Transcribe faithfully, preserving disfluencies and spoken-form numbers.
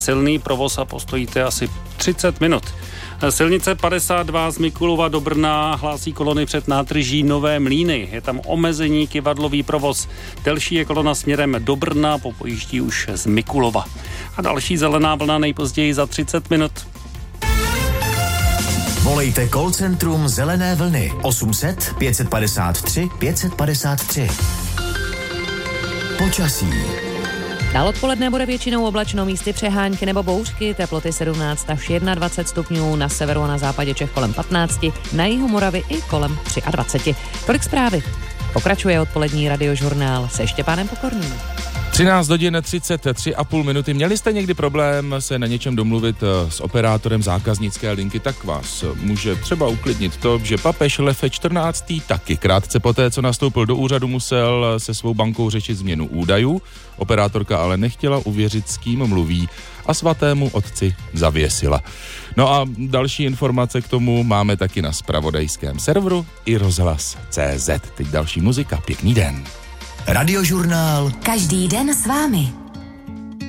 silný provoz a postojíte asi třicet minut. Silnice padesát dva z Mikulova do Brna hlásí kolony před nádrží Nové Mlýny. Je tam omezení, kyvadlový provoz. Delší je kolona směrem do Brna, popojíždí už z Mikulova. A další zelená vlna nejpozději za třicet minut. Volejte call centrum Zelené vlny osm set pět padesát tři pět padesát tři. Počasí. Dál odpoledne bude většinou oblačno, místy přehánky nebo bouřky, teploty sedmnáct až dvacet jedna stupňů, na severu a na západě Čech kolem patnáct, na jihu Moravy i kolem dvacet tři. Tolik zprávy. Pokračuje odpolední radiožurnál se Štěpánem Pokorným. třináct hodin třicet tři a půl minuty. Měli jste někdy problém se na něčem domluvit s operátorem zákaznické linky, tak vás může třeba uklidnit to, že papež Lev čtrnáctý taky krátce poté, co nastoupil do úřadu, musel se svou bankou řešit změnu údajů. Operátorka ale nechtěla uvěřit, s kým mluví, a svatému otci zavěsila. No a další informace k tomu máme taky na zpravodajském serveru i rozhlas tečka cé zet. Teď další muzika. Pěkný den. Radiožurnál. Každý den s vámi.